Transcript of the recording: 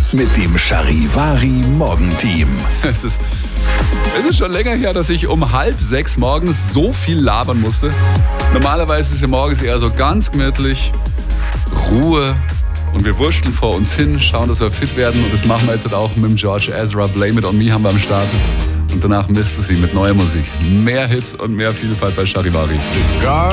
mit dem Charivari Morgenteam. Es ist schon länger her, dass ich um 5:30 morgens so viel labern musste. Normalerweise ist ja morgens eher so ganz gemütlich, Ruhe und wir wurschteln vor uns hin, schauen, dass wir fit werden und das machen wir jetzt halt auch mit dem George Ezra. Blame It On Me haben wir am Start und danach misst es sie mit neuer Musik. Mehr Hits und mehr Vielfalt bei Charivari.